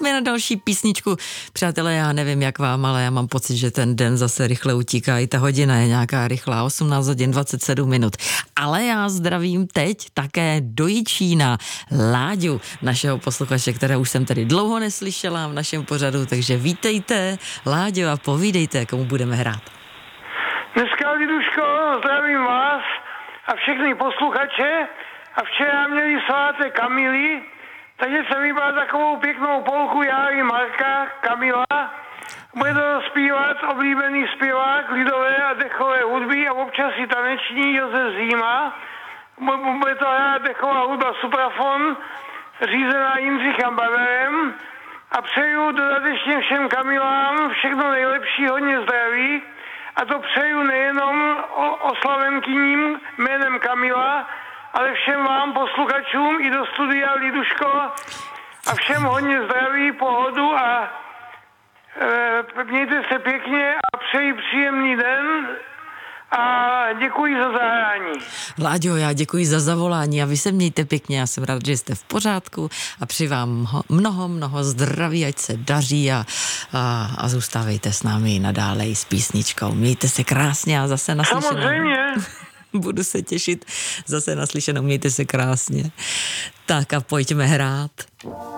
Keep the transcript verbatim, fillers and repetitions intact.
pojďme na další písničku. Přátelé, já nevím, jak vám, ale já mám pocit, že ten den zase rychle utíká. I ta hodina je nějaká rychlá, osmnáct hodin dvacet sedm minut. Ale já zdravím teď také do Jičína Láďu, našeho posluchače, které už jsem tady dlouho neslyšela v našem pořadu, takže vítejte, Láďo, a povídejte, komu budeme hrát. Dneska, Liduško, zdravím vás a všechny posluchače. A včera měli svátek Kamily, takže jsem vybral takovou pěknou polku Járy Marka, Kamila. Bude to zpívat oblíbený zpěvák lidové a dechové hudby a občas i taneční Josef Zima. Bude to hrát dechová hudba Suprafon, řízená Jindřichem Baverem. A přeju dodatečně všem Kamilám všechno nejlepší, hodně zdraví. A to přeju nejenom oslavenkyním jménem Kamila, ale všem vám, posluchačům, i do studia, Liduško, a všem hodně zdraví, pohodu a e, mějte se pěkně a přeji příjemný den a děkuji za zahrání. Láďo, já děkuji za zavolání a vy se mějte pěkně, já jsem rád, že jste v pořádku a přeji vám mnoho, mnoho zdraví, ať se daří a, a, a zůstávejte s námi nadále i s písničkou. Mějte se krásně a zase naslyšenou. Samozřejmě. Budu se těšit zase naslyšenou, mějte se krásně. Tak a pojďme hrát.